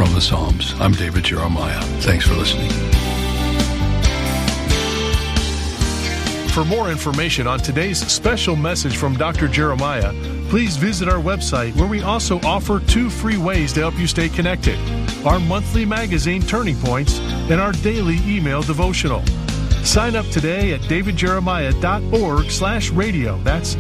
from the Psalms. I'm David Jeremiah. Thanks for listening. For more information on today's special message from Dr. Jeremiah, please visit our website, where we also offer 2 free ways to help you stay connected: our monthly magazine, Turning Points, and our daily email devotional. Sign up today at davidjeremiah.org/radio. That's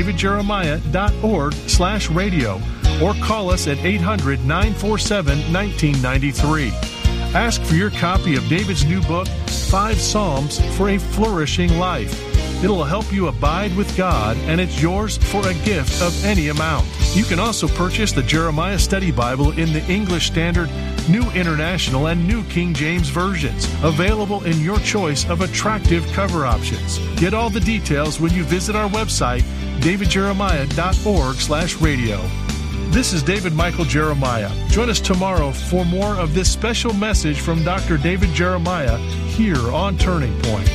davidjeremiah.org/radio. Or call us at 800-947-1993. Ask for your copy of David's new book, 5 Psalms for a Flourishing Life. It'll help you abide with God, and it's yours for a gift of any amount. You can also purchase the Jeremiah Study Bible in the English Standard, New International, and New King James versions, available in your choice of attractive cover options. Get all the details when you visit our website, davidjeremiah.org/radio. This is David Michael Jeremiah. Join us tomorrow for more of this special message from Dr. David Jeremiah here on Turning Point.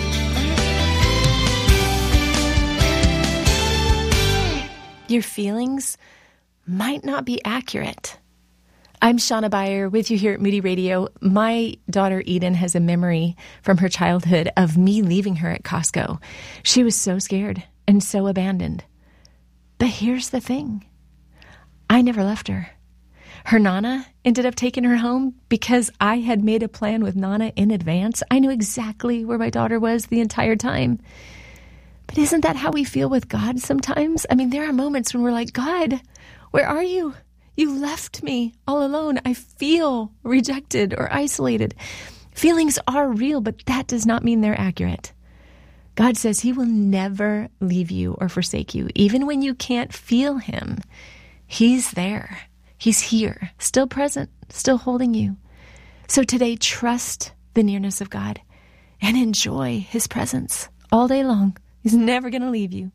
Your feelings might not be accurate. I'm Shauna Beyer with you here at Moody Radio. My daughter Eden has a memory from her childhood of me leaving her at Costco. She was so scared and so abandoned. But here's the thing. I never left her. Her Nana ended up taking her home because I had made a plan with Nana in advance. I knew exactly where my daughter was the entire time. But isn't that how we feel with God sometimes? I mean, there are moments when we're like, God, where are you? You left me all alone. I feel rejected or isolated. Feelings are real, but that does not mean they're accurate. God says He will never leave you or forsake you. Even when you can't feel Him, He's there. He's here, still present, still holding you. So today, trust the nearness of God and enjoy His presence all day long. He's never going to leave you.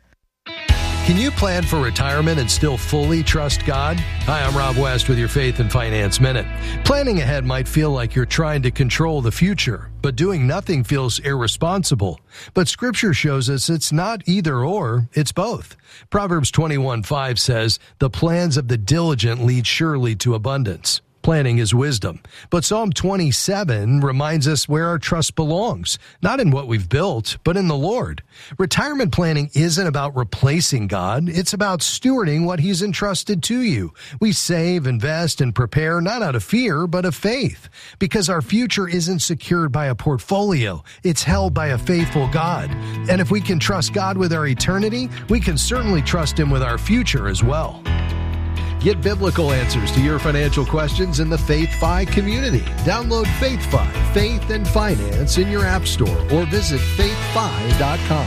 Can you plan for retirement and still fully trust God? Hi, I'm Rob West with your Faith and Finance Minute. Planning ahead might feel like you're trying to control the future, but doing nothing feels irresponsible. But Scripture shows us it's not either or, it's both. Proverbs 21:5 says, "The plans of the diligent lead surely to abundance." Planning is wisdom. But Psalm 27 reminds us where our trust belongs, not in what we've built, but in the Lord. Retirement planning isn't about replacing God. It's about stewarding what He's entrusted to you. We save, invest, and prepare not out of fear, but of faith, because our future isn't secured by a portfolio. It's held by a faithful God. And if we can trust God with our eternity, we can certainly trust Him with our future as well. Get biblical answers to your financial questions in the FaithFi community. Download FaithFi, Faith and Finance, in your app store or visit faithfi.com.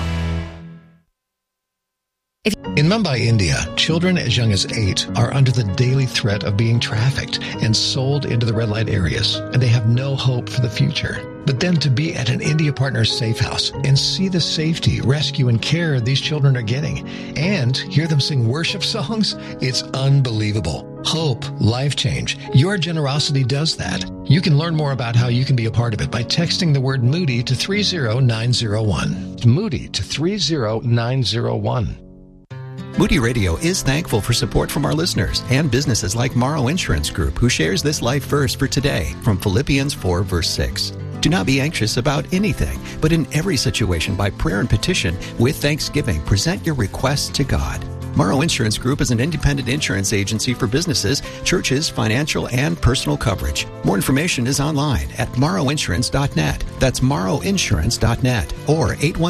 In Mumbai, India, children as young as 8 are under the daily threat of being trafficked and sold into the red light areas, and they have no hope for the future. But then to be at an India Partners safe house and see the safety, rescue, and care these children are getting, and hear them sing worship songs, it's unbelievable. Hope, life change. Your generosity does that. You can learn more about how you can be a part of it by texting the word Moody to 30901. Moody to 30901. Moody Radio is thankful for support from our listeners and businesses like Morrow Insurance Group, who shares this life verse for today from Philippians 4, verse 6. Do not be anxious about anything, but in every situation, by prayer and petition, with thanksgiving, present your requests to God. Morrow Insurance Group is an independent insurance agency for businesses, churches, financial, and personal coverage. More information is online at morrowinsurance.net. That's morrowinsurance.net or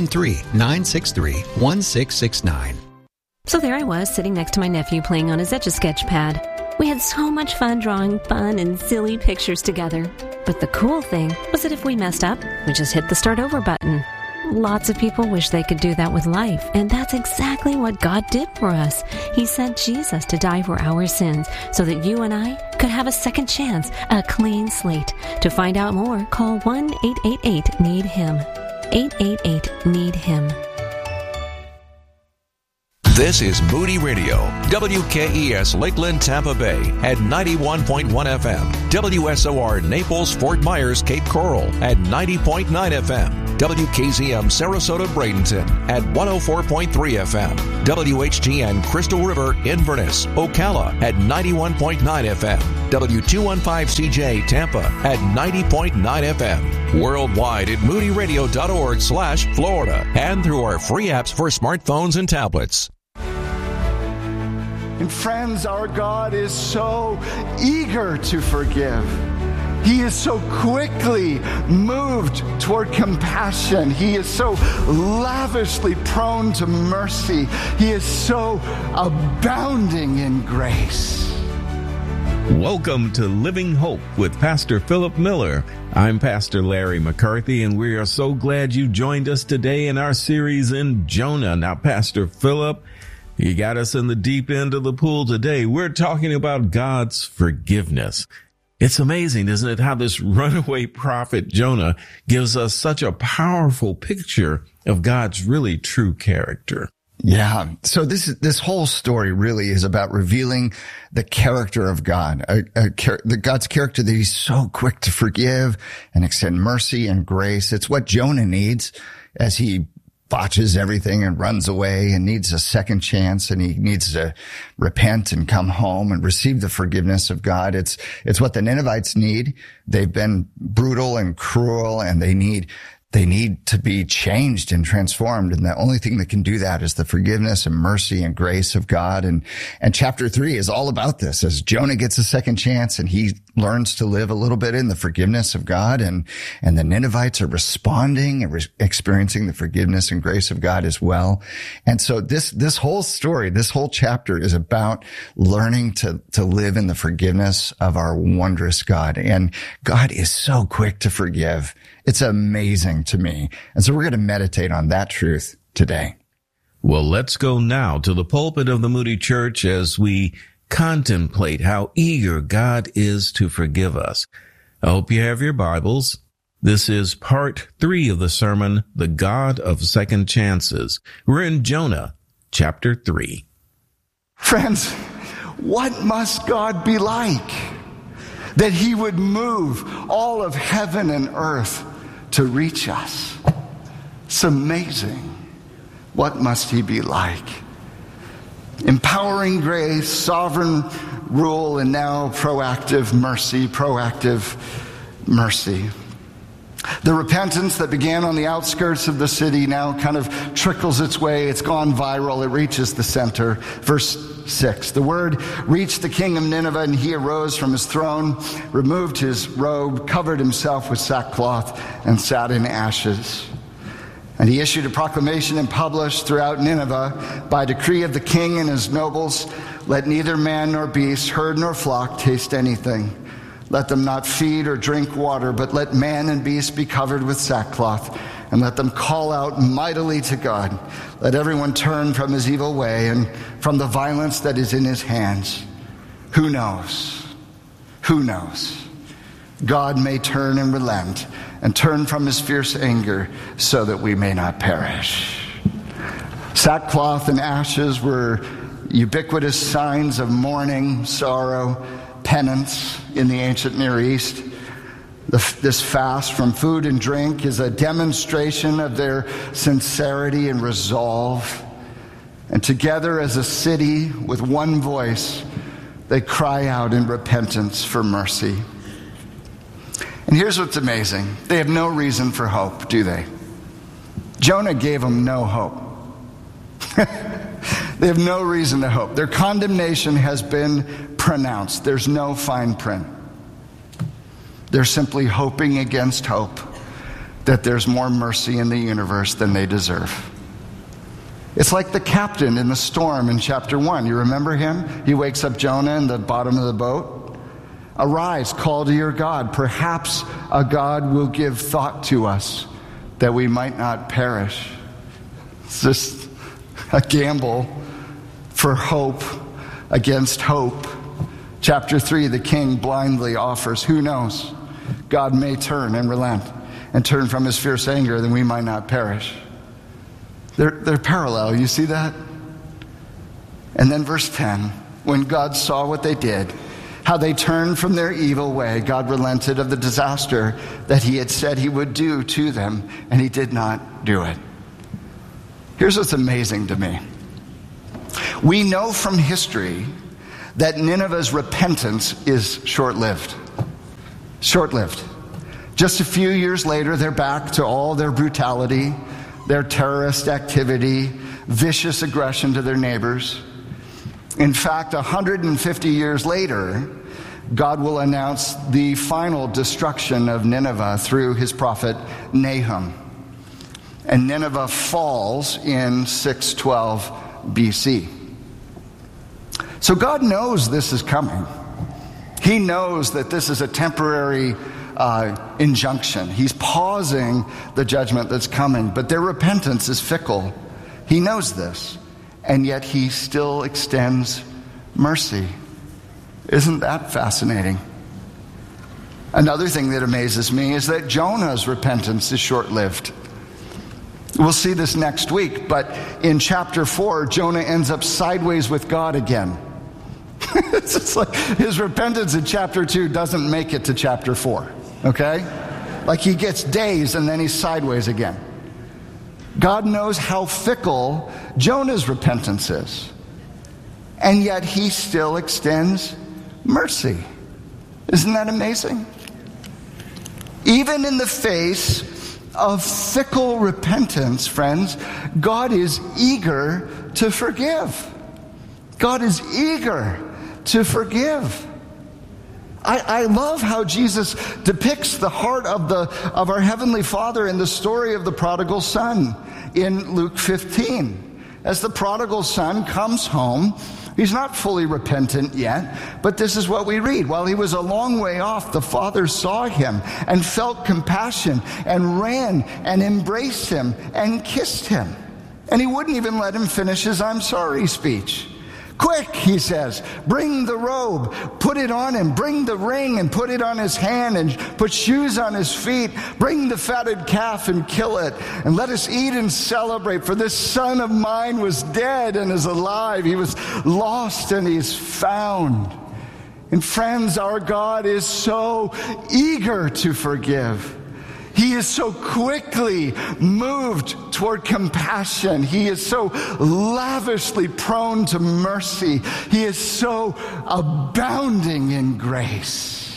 813-963-1669. So there I was, sitting next to my nephew playing on his Etch-a-Sketch pad. We had so much fun drawing fun and silly pictures together. But the cool thing was that if we messed up, we just hit the start over button. Lots of people wish they could do that with life, and that's exactly what God did for us. He sent Jesus to die for our sins so that you and I could have a second chance, a clean slate. To find out more, call 1-888-NEED-HIM. 888-NEED-HIM. This is Moody Radio, WKES Lakeland, Tampa Bay at 91.1 FM, WSOR Naples, Fort Myers, Cape Coral at 90.9 FM. WKZM Sarasota Bradenton at 104.3 FM. WHTN Crystal River Inverness, Ocala at 91.9 FM. W215CJ Tampa at 90.9 FM. Worldwide at moodyradio.org/Florida and through our free apps for smartphones and tablets. And friends, our God is so eager to forgive. He is so quickly moved toward compassion. He is so lavishly prone to mercy. He is so abounding in grace. Welcome to Living Hope with Pastor Philip Miller. I'm Pastor Larry McCarthy, and we are so glad you joined us today in our series in Jonah. Now, Pastor Philip, you got us in the deep end of the pool today. We're talking about God's forgiveness. It's amazing, isn't it, how this runaway prophet Jonah gives us such a powerful picture of God's really true character. Yeah. So this whole story really is about revealing the character of God, God's character that he's so quick to forgive and extend mercy and grace. It's what Jonah needs as he botches everything and runs away and needs a second chance, and he needs to repent and come home and receive the forgiveness of God. It's what the Ninevites need. They've been brutal and cruel, and they need to be changed and transformed. And the only thing that can do that is the forgiveness and mercy and grace of God. And chapter 3 is all about this, as Jonah gets a second chance and he learns to live a little bit in the forgiveness of God. And the Ninevites are responding and experiencing the forgiveness and grace of God as well. And so this whole story, this whole chapter is about learning to live in the forgiveness of our wondrous God. And God is so quick to forgive. It's amazing to me. And so we're going to meditate on that truth today. Well, let's go now to the pulpit of the Moody Church as we contemplate how eager God is to forgive us. I hope you have your Bibles. This is part 3 of the sermon, The God of Second Chances. We're in Jonah, chapter 3. Friends, what must God be like that he would move all of heaven and earth to reach us? It's amazing. What must he be like? Empowering grace, sovereign rule, and now proactive mercy. The repentance that began on the outskirts of the city now kind of trickles its way. It's gone viral. It reaches the center. Verse 6. The word reached the king of Nineveh, and he arose from his throne, removed his robe, covered himself with sackcloth, and sat in ashes. And he issued a proclamation and published throughout Nineveh, by decree of the king and his nobles, let neither man nor beast, herd nor flock taste anything. Let them not feed or drink water, but let man and beast be covered with sackcloth, and let them call out mightily to God. Let everyone turn from his evil way and from the violence that is in his hands. Who knows? Who knows? God may turn and relent and turn from his fierce anger so that we may not perish. Sackcloth and ashes were ubiquitous signs of mourning, sorrow, penance in the ancient Near East. This fast from food and drink is a demonstration of their sincerity and resolve. And together as a city with one voice, they cry out in repentance for mercy. And here's what's amazing. They have no reason for hope, do they? Jonah gave them no hope. They have no reason to hope. Their condemnation has been pronounced. There's no fine print. They're simply hoping against hope that there's more mercy in the universe than they deserve. It's like the captain in the storm in chapter 1. You remember him? He wakes up Jonah in the bottom of the boat. Arise, call to your God. Perhaps a God will give thought to us that we might not perish. It's just a gamble for hope against hope. Chapter 3, the king blindly offers, who knows? God may turn and relent and turn from his fierce anger, then we might not perish. They're parallel, you see that? And then verse 10, when God saw what they did, how they turned from their evil way. God relented of the disaster that he had said he would do to them, and he did not do it. Here's what's amazing to me. We know from history that Nineveh's repentance is short-lived. Short-lived. Just a few years later, they're back to all their brutality, their terrorist activity, vicious aggression to their neighbors. In fact, 150 years later, God will announce the final destruction of Nineveh through his prophet Nahum. And Nineveh falls in 612 BC. So God knows this is coming. He knows that this is a temporary injunction. He's pausing the judgment that's coming, but their repentance is fickle. He knows this, and yet he still extends mercy. Isn't that fascinating? Another thing that amazes me is that Jonah's repentance is short-lived. We'll see this next week, but in chapter 4, Jonah ends up sideways with God again. It's just like his repentance in chapter 2 doesn't make it to chapter 4, okay? Like he gets dazed and then he's sideways again. God knows how fickle Jonah's repentance is, and yet he still extends mercy. Isn't that amazing? Even in the face of fickle repentance, friends, God is eager to forgive. God is eager to forgive. I love how Jesus depicts the heart of our Heavenly Father in the story of the prodigal son in Luke 15. As the prodigal son comes home, he's not fully repentant yet, but this is what we read. While he was a long way off, the father saw him and felt compassion and ran and embraced him and kissed him. And he wouldn't even let him finish his "I'm sorry" speech. "Quick," he says, "bring the robe, put it on him. Bring the ring and put it on his hand and put shoes on his feet. Bring the fatted calf and kill it. And let us eat and celebrate. For this son of mine was dead and is alive. He was lost and he's found." And friends, our God is so eager to forgive. He is so quickly moved toward compassion. He is so lavishly prone to mercy. He is so abounding in grace.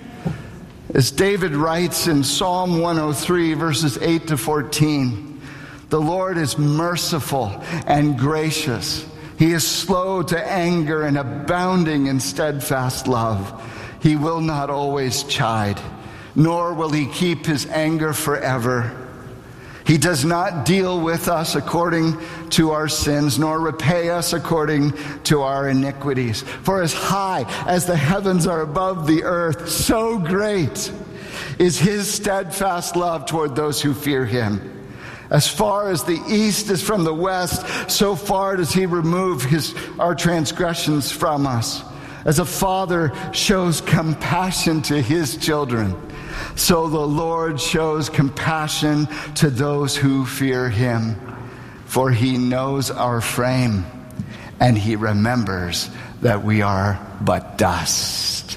As David writes in Psalm 103, verses 8 to 14, "The Lord is merciful and gracious. He is slow to anger and abounding in steadfast love. He will not always chide, nor will he keep his anger forever. He does not deal with us according to our sins, nor repay us according to our iniquities. For as high as the heavens are above the earth, so great is his steadfast love toward those who fear him. As far as the east is from the west, so far does he remove our transgressions from us. As a father shows compassion to his children, so the Lord shows compassion to those who fear him. For he knows our frame, and he remembers that we are but dust."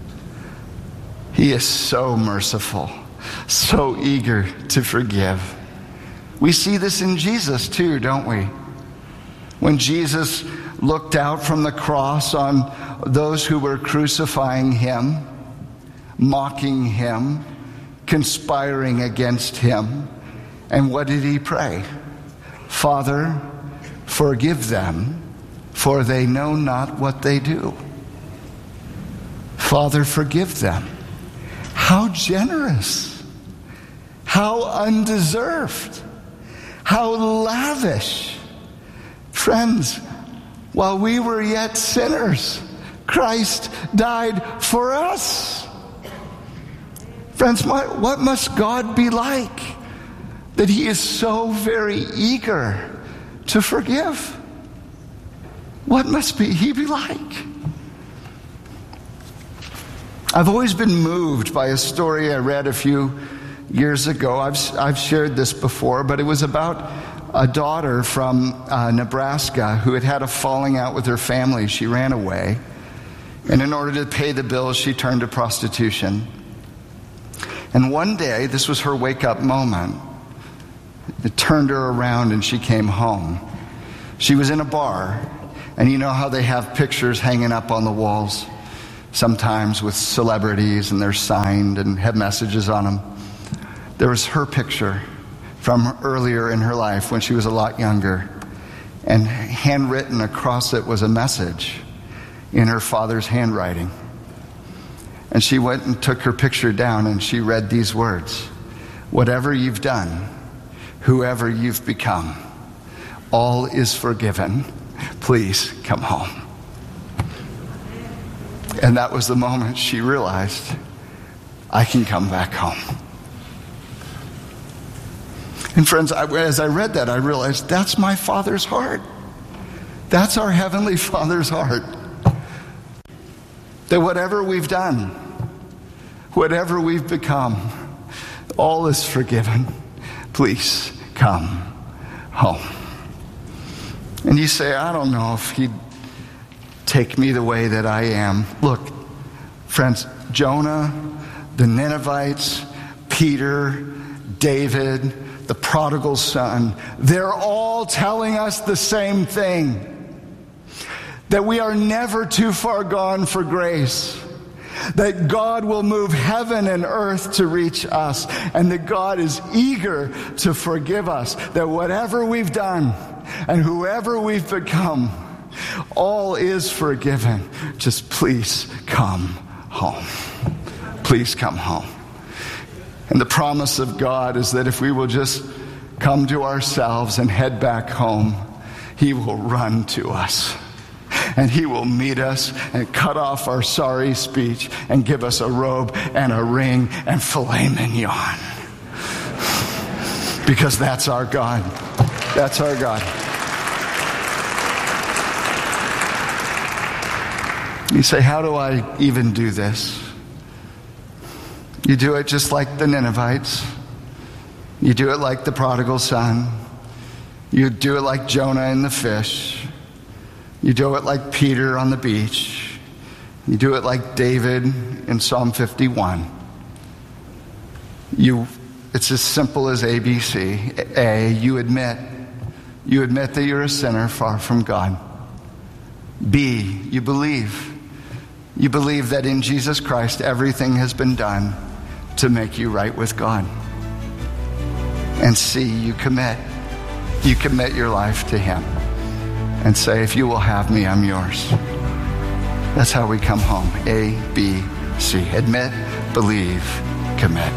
He is so merciful, so eager to forgive. We see this in Jesus too, don't we? When Jesus looked out from the cross on those who were crucifying him, mocking him, conspiring against him. And what did he pray? "Father, forgive them, for they know not what they do." Father, forgive them. How generous. How undeserved. How lavish. Friends, while we were yet sinners, Christ died for us. Friends, what must God be like that he is so very eager to forgive? What must he be like? I've always been moved by a story I read a few years ago. I've shared this before, but it was about a daughter from Nebraska who had a falling out with her family. She ran away. And in order to pay the bills, she turned to prostitution. And one day, this was her wake-up moment. It turned her around and she came home. She was in a bar, and you know how they have pictures hanging up on the walls, sometimes with celebrities, and they're signed and have messages on them. There was her picture from earlier in her life when she was a lot younger, and handwritten across it was a message in her father's handwriting. And she went and took her picture down and she read these words: "Whatever you've done, whoever you've become, all is forgiven. Please come home." And that was the moment she realized, I can come back home. And friends, as I read that, I realized that's my Father's heart. That's our Heavenly Father's heart. That whatever we've done, whatever we've become, all is forgiven. Please come home. And you say, I don't know if he'd take me the way that I am. Look, friends, Jonah, the Ninevites, Peter, David, the prodigal son, they're all telling us the same thing. That we are never too far gone for grace. That God will move heaven and earth to reach us. And that God is eager to forgive us. That whatever we've done and whoever we've become, all is forgiven. Just please come home. Please come home. And the promise of God is that if we will just come to ourselves and head back home, He will run to us. And He will meet us and cut off our sorry speech and give us a robe and a ring and filet mignon. Because that's our God. That's our God. You say, how do I even do this? You do it just like the Ninevites. You do it like the prodigal son. You do it like Jonah in the fish. You do it like Peter on the beach. You do it like David in Psalm 51. It's as simple as ABC. A, you admit that you're a sinner far from God. B, you believe. You believe that in Jesus Christ everything has been done to make you right with God. And C, you commit. You commit your life to Him and say, if you will have me, I'm yours. That's how we come home. A, B, C. Admit, believe, commit.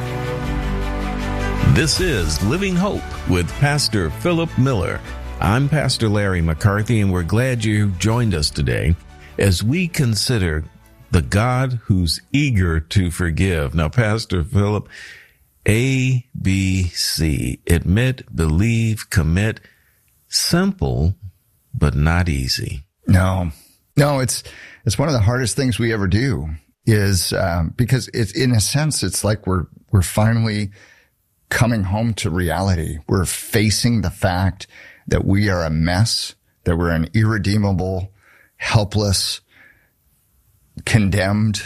This is Living Hope with Pastor Philip Miller. I'm Pastor Larry McCarthy, and we're glad you joined us today as we consider the God who's eager to forgive. Now, Pastor Philip, A, B, C. Admit, believe, commit. Simple, but not easy. No, it's one of the hardest things we ever do is, because it's, in a sense, it's like we're finally coming home to reality. We're facing the fact that we are a mess, that we're an irredeemable, helpless, condemned,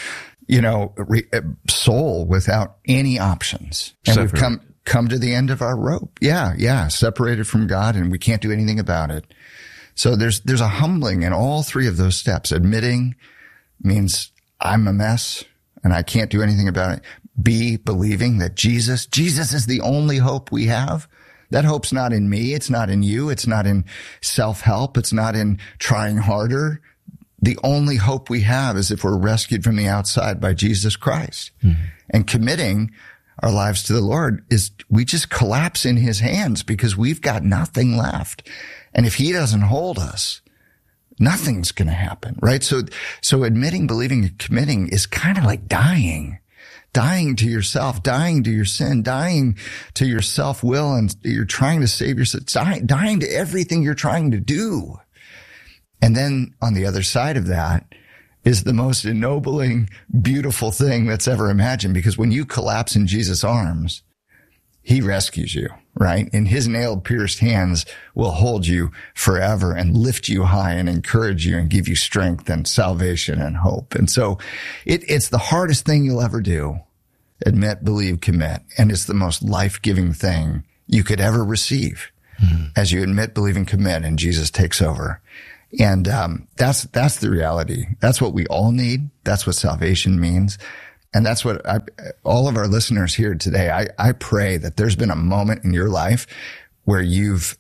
soul without any options. And we've come to the end of our rope. Yeah. Separated from God, and we can't do anything about it. So there's a humbling in all three of those steps. Admitting means I'm a mess and I can't do anything about it. B, believing that Jesus is the only hope we have. That hope's not in me. It's not in you. It's not in self-help. It's not in trying harder. The only hope we have is if we're rescued from the outside by Jesus Christ. Mm-hmm. And committing our lives to the Lord is we just collapse in His hands because we've got nothing left. And if He doesn't hold us, nothing's going to happen, right? So admitting, believing, and committing is kind of like dying to yourself, dying to your sin, dying to your self-will, and you're trying to save yourself, dying to everything you're trying to do. And then on the other side of that is the most ennobling, beautiful thing that's ever imagined. Because when you collapse in Jesus' arms, He rescues you, right? And his nail-pierced hands will hold you forever and lift you high and encourage you and give you strength and salvation and hope. And so it's the hardest thing you'll ever do. Admit, believe, commit. And it's the most life-giving thing you could ever receive as you admit, believe, and commit, and Jesus takes over. And that's the reality. That's what we all need. That's what salvation means. And that's what all of our listeners here today, I pray that there's been a moment in your life where you've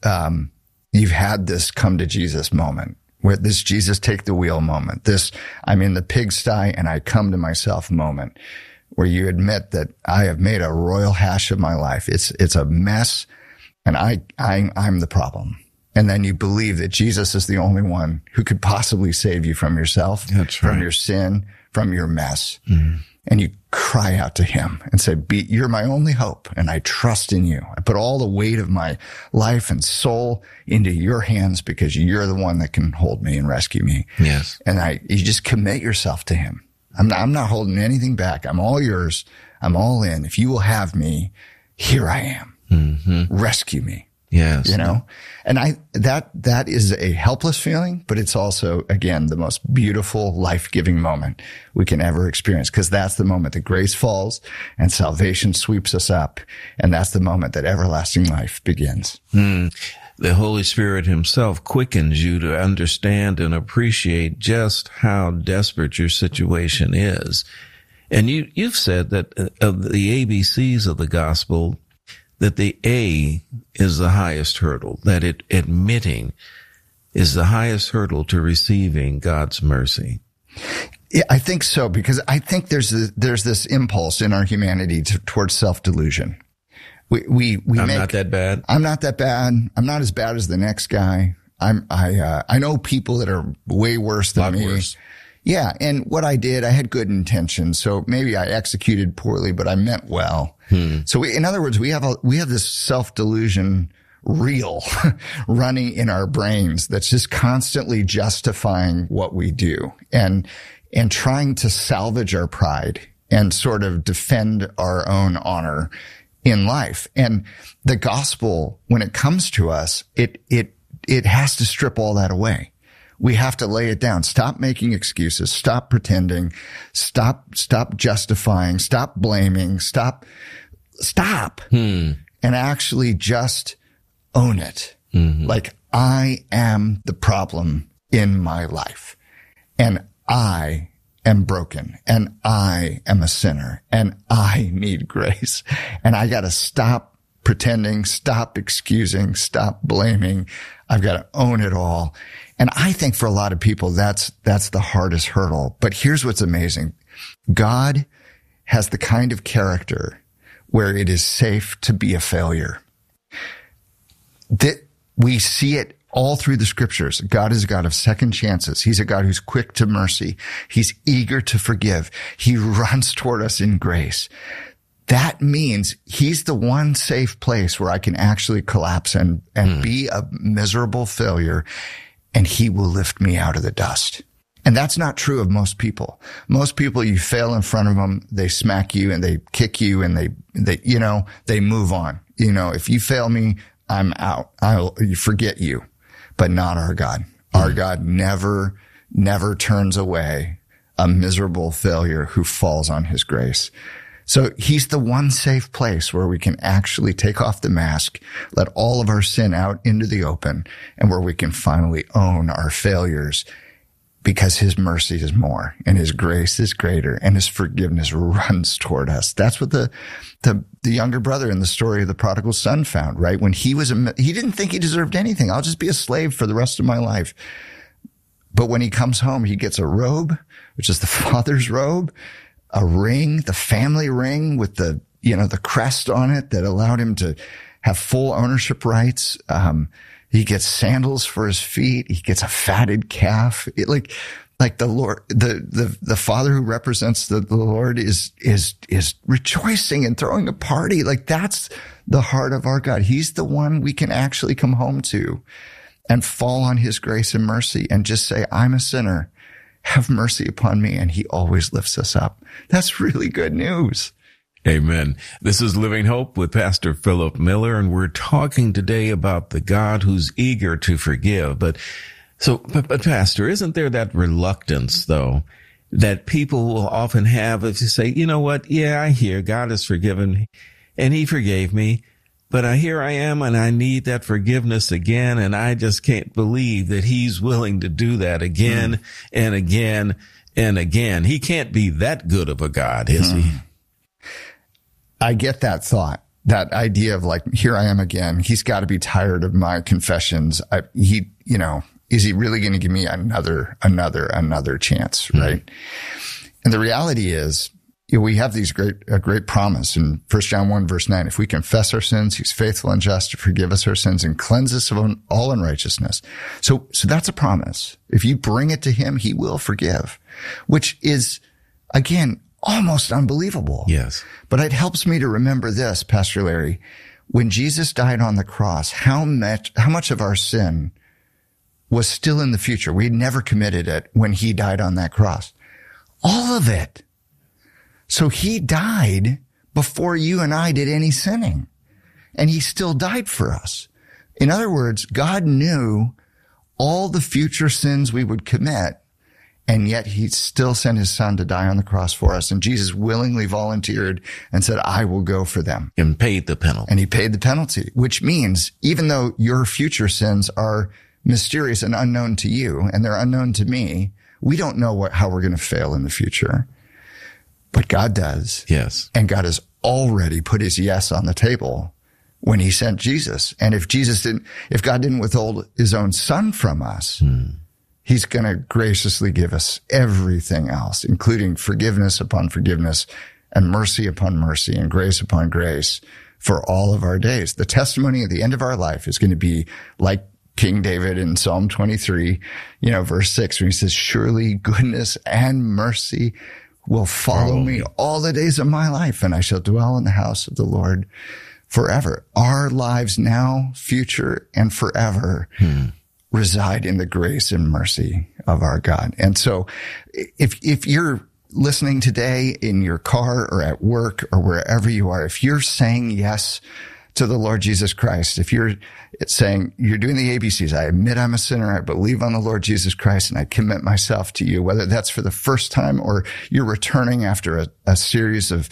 had this come to Jesus moment, where this Jesus take the wheel moment, this I'm in the pigsty and I come to myself moment, where you admit that I have made a royal hash of my life. It's a mess and I'm the problem. And then you believe that Jesus is the only one who could possibly save you from yourself, from your sin, from your mess. Mm-hmm. And you cry out to him and say, you're my only hope, and I trust in you. I put all the weight of my life and soul into your hands because you're the one that can hold me and rescue me. Yes. And you just commit yourself to him. I'm not holding anything back. I'm all yours. I'm all in. If you will have me, here I am. Mm-hmm. Rescue me. Yes. You know, and that is a helpless feeling, but it's also, again, the most beautiful, life-giving moment we can ever experience, because that's the moment that grace falls and salvation sweeps us up. And that's the moment that everlasting life begins. The Holy Spirit himself quickens you to understand and appreciate just how desperate your situation is. And you've said that of the ABCs of the gospel, that the A is the highest hurdle, that admitting is the highest hurdle to receiving God's mercy. Yeah, I think so, because I think there's this impulse in our humanity towards self-delusion. We I'm not that bad. I'm not that bad. I'm not as bad as the next guy. I know people that are way worse than me. Worse. Yeah. And what I did, I had good intentions. So maybe I executed poorly, but I meant well. So in other words, we have this self-delusion reel running in our brains that's just constantly justifying what we do and trying to salvage our pride and sort of defend our own honor in life. And the gospel, when it comes to us, it has to strip all that away. We have to lay it down. Stop making excuses. Stop pretending. Stop justifying. Stop blaming. Stop. And actually just own it. Mm-hmm. Like, I am the problem in my life, and I am broken, and I am a sinner, and I need grace, and I got to stop pretending, stop excusing, stop blaming. I've got to own it all. And I think for a lot of people, that's the hardest hurdle. But here's what's amazing. God has the kind of character where it is safe to be a failure. That we see it all through the scriptures. God is a God of second chances. He's a God who's quick to mercy. He's eager to forgive. He runs toward us in grace. That means he's the one safe place where I can actually collapse and be a miserable failure, and he will lift me out of the dust. And that's not true of most people. Most people, you fail in front of them, they smack you and they kick you and they move on. If you fail me, I'm out. I'll forget you, but not our God. Our God never turns away a miserable failure who falls on his grace. So he's the one safe place where we can actually take off the mask, let all of our sin out into the open, and where we can finally own our failures, because his mercy is more and his grace is greater and his forgiveness runs toward us. That's what the younger brother in the story of the prodigal son found, right? When he didn't think he deserved anything. I'll just be a slave for the rest of my life. But when he comes home, he gets a robe, which is the father's robe, a ring, the family ring with the crest on it that allowed him to have full ownership rights. He gets sandals for his feet. He gets a fatted calf. Like the Lord, the father who represents the Lord is rejoicing and throwing a party. Like, that's the heart of our God. He's the one we can actually come home to and fall on his grace and mercy and just say, I'm a sinner. Have mercy upon me. And he always lifts us up. That's really good news. Amen. This is Living Hope with Pastor Philip Miller, and we're talking today about the God who's eager to forgive. But Pastor, isn't there that reluctance, though, that people will often have if you say, you know what? Yeah, I hear God has forgiven me and he forgave me, but here I am and I need that forgiveness again. And I just can't believe that he's willing to do that again and again and again. He can't be that good of a God, is he? I get that thought, that idea of like, here I am again. He's got to be tired of my confessions. Is he really going to give me another chance, right? And the reality is, we have a great promise in 1 John 1 verse 9. If we confess our sins, he's faithful and just to forgive us our sins and cleanse us of all unrighteousness. So that's a promise. If you bring it to him, he will forgive, which is, again, almost unbelievable. Yes. But it helps me to remember this, Pastor Larry. When Jesus died on the cross, how much of our sin was still in the future? We had never committed it when he died on that cross. All of it. So he died before you and I did any sinning. And he still died for us. In other words, God knew all the future sins we would commit, and yet he still sent his son to die on the cross for us. And Jesus willingly volunteered and said, I will go for them. And paid the penalty. And he paid the penalty, which means even though your future sins are mysterious and unknown to you, and they're unknown to me, we don't know how we're going to fail in the future. But God does. Yes. And God has already put his yes on the table when he sent Jesus. And if God didn't withhold his own son from us, he's going to graciously give us everything else, including forgiveness upon forgiveness and mercy upon mercy and grace upon grace for all of our days. The testimony at the end of our life is going to be like King David in Psalm 23, verse 6, where he says, surely goodness and mercy will follow me all the days of my life, and I shall dwell in the house of the Lord forever. Our lives now, future, and forever reside in the grace and mercy of our God. And so if you're listening today in your car or at work or wherever you are, if you're saying yes to the Lord Jesus Christ, if you're saying you're doing the ABCs, I admit I'm a sinner, I believe on the Lord Jesus Christ, and I commit myself to you, whether that's for the first time or you're returning after a series of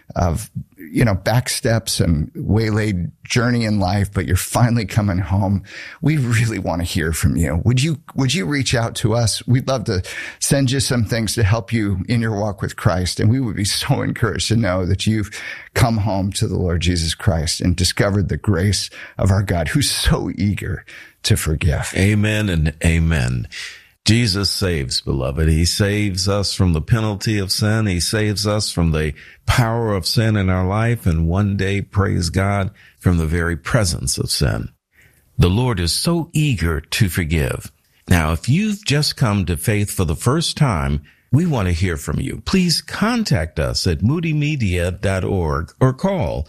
back steps and waylaid journey in life, but you're finally coming home. We really want to hear from you. Would you reach out to us? We'd love to send you some things to help you in your walk with Christ. And we would be so encouraged to know that you've come home to the Lord Jesus Christ and discovered the grace of our God, who's so eager to forgive. Amen and amen. Jesus saves, beloved. He saves us from the penalty of sin. He saves us from the power of sin in our life. And one day, praise God, from the very presence of sin. The Lord is so eager to forgive. Now, if you've just come to faith for the first time, we want to hear from you. Please contact us at moodymedia.org or call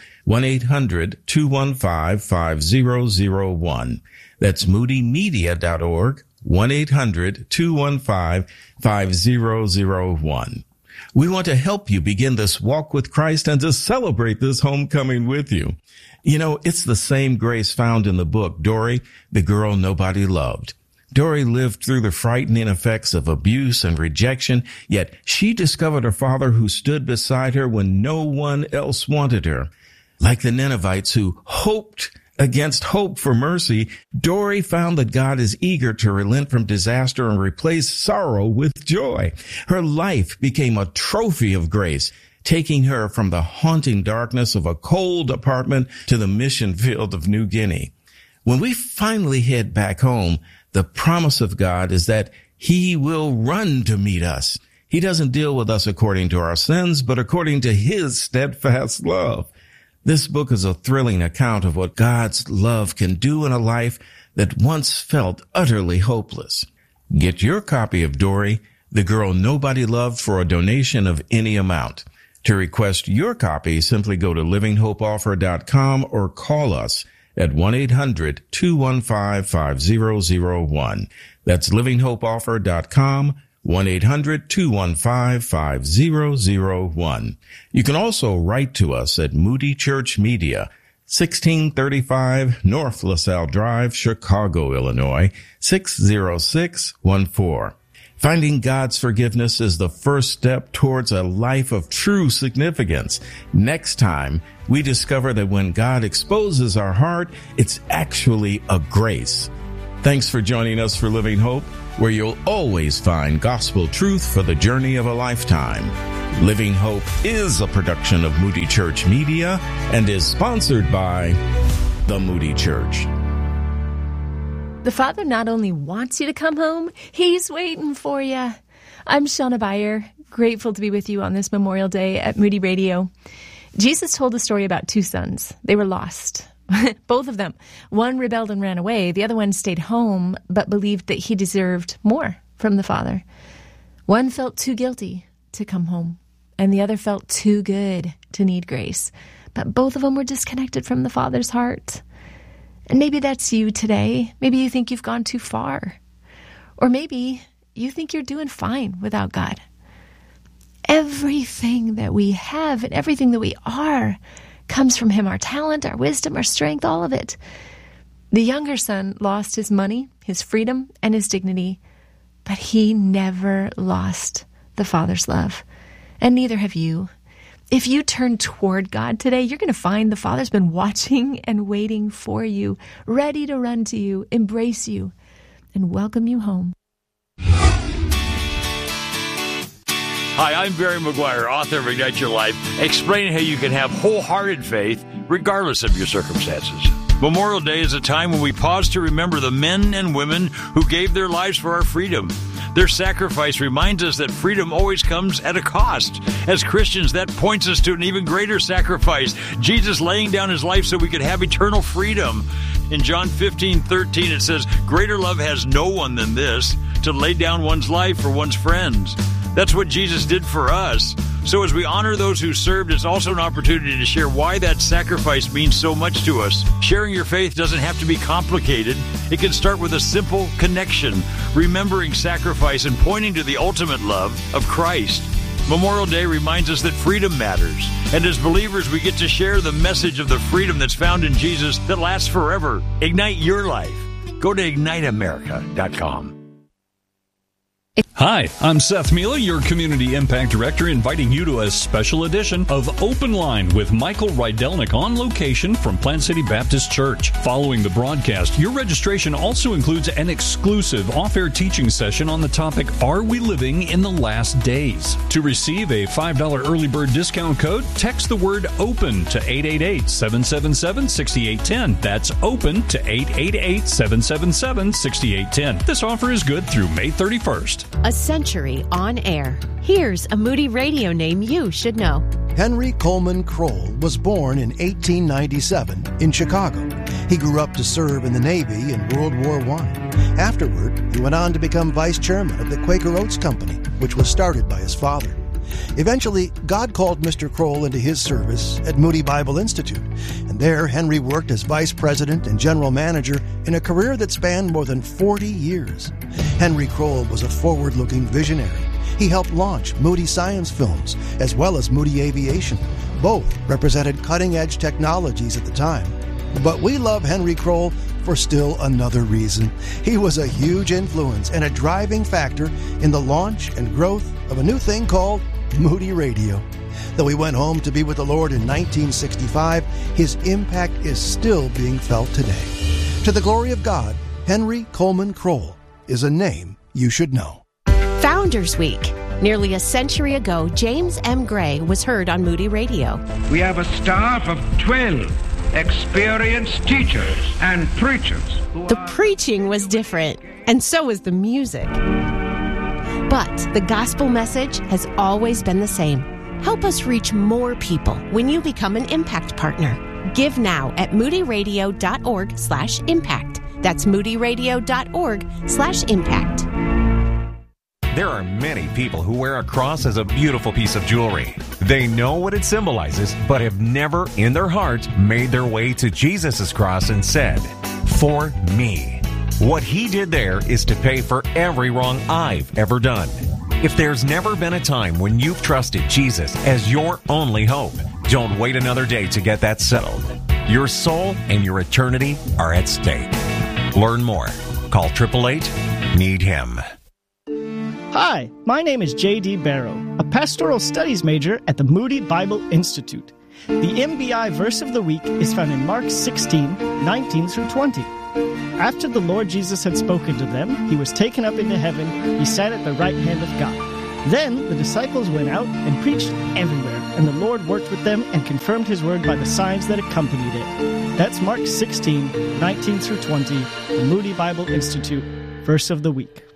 1-800-215-5001. That's moodymedia.org. 1-800-215-5001. We want to help you begin this walk with Christ and to celebrate this homecoming with you. It's the same grace found in the book, Dory, the Girl Nobody Loved. Dory lived through the frightening effects of abuse and rejection, yet she discovered a father who stood beside her when no one else wanted her. Like the Ninevites who hoped against hope for mercy, Dory found that God is eager to relent from disaster and replace sorrow with joy. Her life became a trophy of grace, taking her from the haunting darkness of a cold apartment to the mission field of New Guinea. When we finally head back home, the promise of God is that he will run to meet us. He doesn't deal with us according to our sins, but according to his steadfast love. This book is a thrilling account of what God's love can do in a life that once felt utterly hopeless. Get your copy of Dory, the Girl Nobody Loved, for a donation of any amount. To request your copy, simply go to livinghopeoffer.com or call us at 1-800-215-5001. That's livinghopeoffer.com 1-800-215-5001. You can also write to us at Moody Church Media, 1635 North LaSalle Drive, Chicago, Illinois, 60614. Finding God's forgiveness is the first step towards a life of true significance. Next time, we discover that when God exposes our heart, it's actually a grace. Thanks for joining us for Living Hope, where you'll always find gospel truth for the journey of a lifetime. Living Hope is a production of Moody Church Media and is sponsored by the Moody Church. The Father not only wants you to come home, He's waiting for you. I'm Shauna Beyer, grateful to be with you on this Memorial Day at Moody Radio. Jesus told a story about two sons. They were lost. Both of them. One rebelled and ran away. The other one stayed home, but believed that he deserved more from the Father. One felt too guilty to come home, and the other felt too good to need grace. But both of them were disconnected from the Father's heart. And maybe that's you today. Maybe you think you've gone too far. Or maybe you think you're doing fine without God. Everything that we have and everything that we are comes from Him. Our talent, our wisdom, our strength, all of it. The younger son lost his money, his freedom, and his dignity, but he never lost the Father's love. And neither have you. If you turn toward God today, you're going to find the Father's been watching and waiting for you, ready to run to you, embrace you, and welcome you home. Hi, I'm Barry McGuire, author of Ignite Your Life, explaining how you can have wholehearted faith regardless of your circumstances. Memorial Day is a time when we pause to remember the men and women who gave their lives for our freedom. Their sacrifice reminds us that freedom always comes at a cost. As Christians, that points us to an even greater sacrifice, Jesus laying down His life so we could have eternal freedom. In John 15:13, it says, "Greater love has no one than this, to lay down one's life for one's friends." That's what Jesus did for us. So as we honor those who served, it's also an opportunity to share why that sacrifice means so much to us. Sharing your faith doesn't have to be complicated. It can start with a simple connection, remembering sacrifice and pointing to the ultimate love of Christ. Memorial Day reminds us that freedom matters. And as believers, we get to share the message of the freedom that's found in Jesus that lasts forever. Ignite your life. Go to IgniteAmerica.com. Hi, I'm Seth Mila, your Community Impact Director, inviting you to a special edition of Open Line with Michael Rydelnik on location from Plant City Baptist Church. Following the broadcast, your registration also includes an exclusive off-air teaching session on the topic, Are We Living in the Last Days? To receive a $5 early bird discount code, text the word OPEN to 888-777-6810. That's OPEN to 888-777-6810. This offer is good through May 31st. A century on air. Here's a Moody Radio name you should know. Henry Coleman Kroll was born in 1897 in Chicago. He grew up to serve in the Navy in World War I. Afterward, he went on to become vice chairman of the Quaker Oats Company, which was started by his father. Eventually, God called Mr. Kroll into His service at Moody Bible Institute, and there Henry worked as vice president and general manager in a career that spanned more than 40 years. Henry Kroll was a forward-looking visionary. He helped launch Moody Science Films as well as Moody Aviation. Both represented cutting-edge technologies at the time. But we love Henry Kroll for still another reason. He was a huge influence and a driving factor in the launch and growth of a new thing called Moody Radio. Though he went home to be with the Lord in 1965, his impact is still being felt today. To the glory of God, Henry Coleman Kroll is a name you should know. Founders Week. Nearly a century ago, James M. Gray was heard on Moody Radio. We have a staff of 12 experienced teachers and preachers. The preaching was different, and so was the music. But the gospel message has always been the same. Help us reach more people when you become an Impact Partner. Give now at moodyradio.org/impact. That's moodyradio.org/impact. There are many people who wear a cross as a beautiful piece of jewelry. They know what it symbolizes, but have never in their heart made their way to Jesus' cross and said, "For me." What He did there is to pay for every wrong I've ever done. If there's never been a time when you've trusted Jesus as your only hope, don't wait another day to get that settled. Your soul and your eternity are at stake. Learn more. Call 888-NEED-HIM. Hi, my name is J.D. Barrow, a pastoral studies major at the Moody Bible Institute. The MBI verse of the week is found in Mark 16, 19 through 20. After the Lord Jesus had spoken to them, he was taken up into heaven. He sat at the right hand of God. Then the disciples went out and preached everywhere, and the Lord worked with them and confirmed his word by the signs that accompanied it. That's Mark 16, 19 through 20, the Moody Bible Institute verse of the week.